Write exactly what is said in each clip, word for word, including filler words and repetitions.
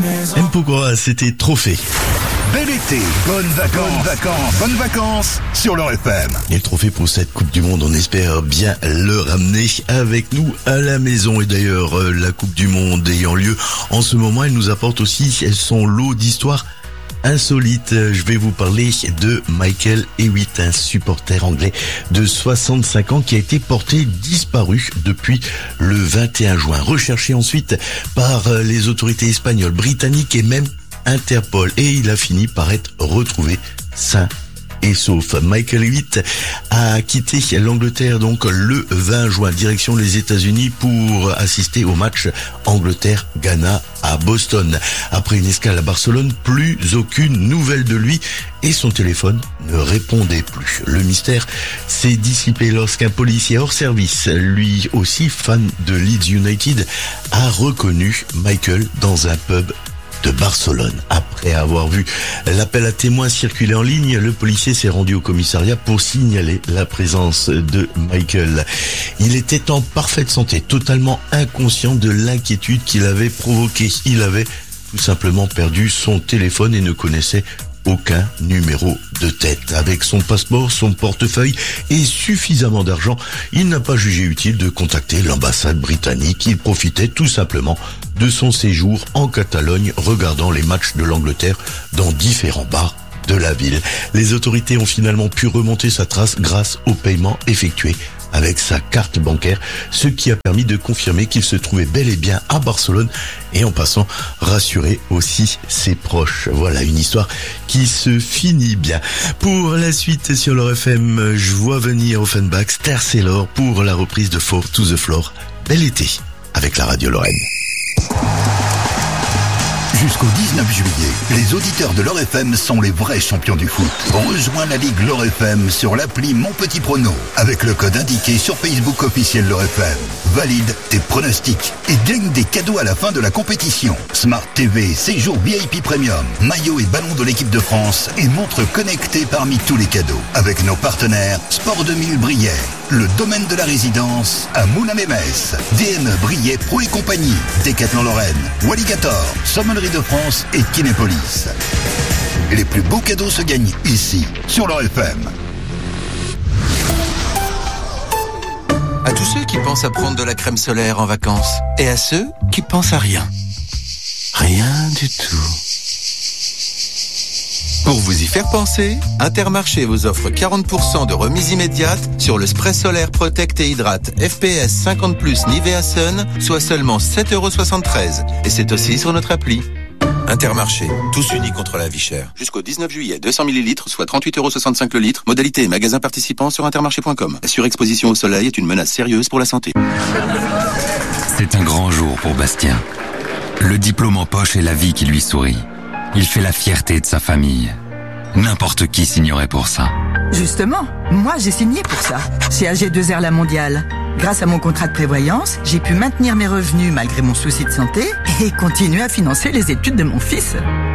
M. Pokora, c'était Trophée. Bel été, bonnes vacances, bonnes vacances, bonnes vacances sur leur F M. Et le trophée pour cette Coupe du Monde, on espère bien le ramener avec nous à la maison. Et d'ailleurs, la Coupe du Monde ayant lieu en ce moment, elle nous apporte aussi son lot d'histoires insolites. Je vais vous parler de Michael Hewitt, un supporter anglais de soixante-cinq ans qui a été porté disparu depuis le vingt et un juin. Recherché ensuite par les autorités espagnoles, britanniques et même Interpol, et il a fini par être retrouvé sain et sauf. Michael Hewitt a quitté l'Angleterre donc le vingt juin, direction les États-Unis pour assister au match Angleterre-Ghana à Boston. Après une escale à Barcelone, plus aucune nouvelle de lui et son téléphone ne répondait plus. Le mystère s'est dissipé lorsqu'un policier hors service, lui aussi fan de Leeds United, a reconnu Michael dans un pub de Barcelone. Après avoir vu l'appel à témoins circuler en ligne, le policier s'est rendu au commissariat pour signaler la présence de Michael. Il était en parfaite santé, totalement inconscient de l'inquiétude qu'il avait provoquée. Il avait tout simplement perdu son téléphone et ne connaissait aucun numéro de tête. Avec son passeport, son portefeuille et suffisamment d'argent, il n'a pas jugé utile de contacter l'ambassade britannique. Il profitait tout simplement de son séjour en Catalogne, regardant les matchs de l'Angleterre dans différents bars de la ville. Les autorités ont finalement pu remonter sa trace grâce au paiement effectué avec sa carte bancaire, ce qui a permis de confirmer qu'il se trouvait bel et bien à Barcelone et en passant rassurer aussi ses proches. Voilà une histoire qui se finit bien. Pour la suite sur leur F M, je vois venir Offenbach, Ster Sailor pour la reprise de Four to the Floor. Bel été avec la radio Lorraine. Jusqu'au dix-neuf juillet, les auditeurs de l'Or F M sont les vrais champions du foot. Rejoins la Ligue L'Or F M sur l'appli Mon Petit Prono avec le code indiqué sur Facebook officiel L'Or F M. Valide tes pronostics et gagne des cadeaux à la fin de la compétition. Smart T V, séjour V I P Premium, maillot et ballon de l'équipe de France et montre connectée parmi tous les cadeaux. Avec nos partenaires Sport deux mille Briey, le domaine de la résidence à Moulin-Mémès, D M E Briey Pro et compagnie, Décathlon Lorraine, Walligator, Sommellerie de France et Kinépolis. Les plus beaux cadeaux se gagnent ici, sur leur F M. À tous ceux qui pensent à prendre de la crème solaire en vacances, et à ceux qui pensent à rien. Rien du tout. Pour vous y faire penser, Intermarché vous offre quarante pour cent de remise immédiate sur le spray solaire Protect et Hydrate F P S cinquante plus Nivea Sun, soit seulement sept euros soixante-treize. Et c'est aussi sur notre appli. Intermarché, tous unis contre la vie chère. Jusqu'au dix-neuf juillet, deux cents millilitres, soit trente-huit euros soixante-cinq le litre. Modalité et magasin participant sur intermarché point com. La surexposition au soleil est une menace sérieuse pour la santé. C'est un grand jour pour Bastien. Le diplôme en poche et la vie qui lui sourit. Il fait la fierté de sa famille. N'importe qui signerait pour ça. Justement, moi j'ai signé pour ça, chez A G deux R La Mondiale. Grâce à mon contrat de prévoyance, j'ai pu maintenir mes revenus malgré mon souci de santé et continuer à financer les études de mon fils.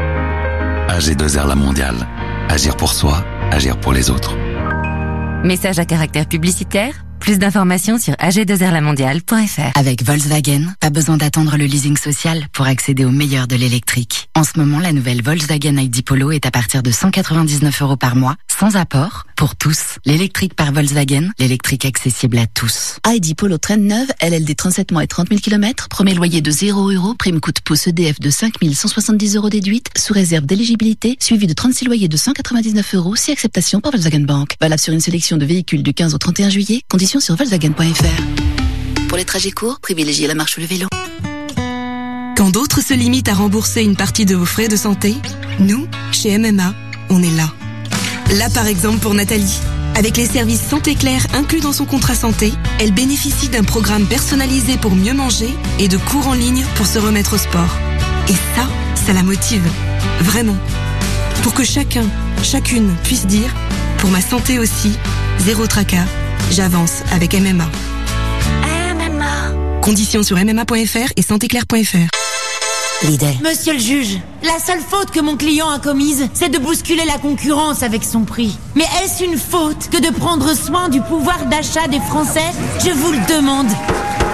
A G deux R La Mondiale. Agir pour soi, agir pour les autres. Message à caractère publicitaire. Plus d'informations sur a g deux r la mondiale point f r. Avec Volkswagen, pas besoin d'attendre le leasing social pour accéder au meilleur de l'électrique. En ce moment, la nouvelle Volkswagen I D Polo est à partir de cent quatre-vingt-dix-neuf euros par mois, sans apport, pour tous. L'électrique par Volkswagen, l'électrique accessible à tous. I D Polo Trend neuve, L L D trente-sept mois et trente mille kilomètres, premier loyer de zéro euros, prime coût de pouce E D F de cinq mille cent soixante-dix euros déduite, sous réserve d'éligibilité, suivi de trente-six loyers de cent quatre-vingt-dix-neuf euros, si acceptation par Volkswagen Bank. Valable sur une sélection de véhicules du quinze au trente et un juillet, conditions sur Volkswagen point f r. Pour les trajets courts, privilégiez la marche ou le vélo. Quand d'autres se limitent à rembourser une partie de vos frais de santé, nous, chez M M A, on est là. Là par exemple pour Nathalie. Avec les services Santé Claire inclus dans son contrat santé, elle bénéficie d'un programme personnalisé pour mieux manger et de cours en ligne pour se remettre au sport. Et ça, ça la motive. Vraiment. Pour que chacun, chacune puisse dire, pour ma santé aussi, zéro tracas, j'avance avec M M A. M M A. Conditions sur m m a point f r et santé claire point f r. Lidl. Monsieur le juge, la seule faute que mon client a commise, c'est de bousculer la concurrence avec son prix. Mais est-ce une faute que de prendre soin du pouvoir d'achat des Français? Je vous le demande.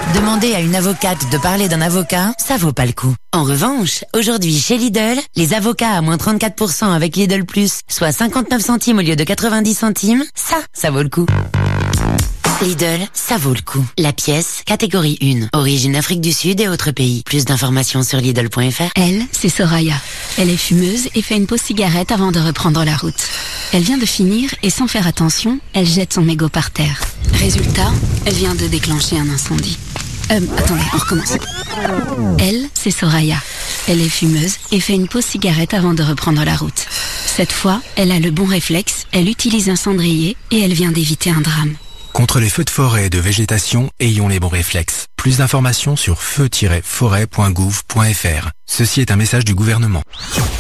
Demander à une avocate de parler d'un avocat, ça vaut pas le coup. En revanche, aujourd'hui chez Lidl, les avocats à moins trente-quatre pour cent avec Lidl Plus, soit cinquante-neuf centimes au lieu de quatre-vingt-dix centimes, ça, ça vaut le coup. Lidl, ça vaut le coup. La pièce, catégorie un. Origine Afrique du Sud et autres pays. Plus d'informations sur Lidl point F R. Elle, c'est Soraya. Elle est fumeuse et fait une pause cigarette avant de reprendre la route. Elle vient de finir et sans faire attention, elle jette son mégot par terre. Résultat, elle vient de déclencher un incendie. Euh, attendez, on recommence. Elle, c'est Soraya. Elle est fumeuse et fait une pause cigarette avant de reprendre la route. Cette fois, elle a le bon réflexe, elle utilise un cendrier et elle vient d'éviter un drame. Contre les feux de forêt et de végétation, ayons les bons réflexes. Plus d'informations sur feu tiret forêt point gouv point F R. Ceci est un message du gouvernement.